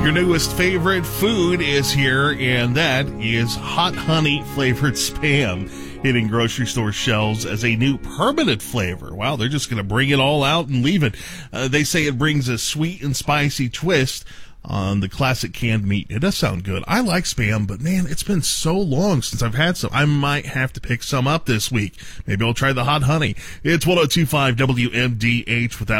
Your newest favorite food is here, and that is hot honey flavored Spam, hitting grocery store shelves as a new permanent flavor. Wow, they're just going to bring it all out and leave it. They say it brings a sweet and spicy twist on the classic canned meat. It does sound good. I like Spam, but man, it's been so long since I've had some. I might have to pick some up this week. Maybe I'll try the hot honey. It's 102.5 WMDH without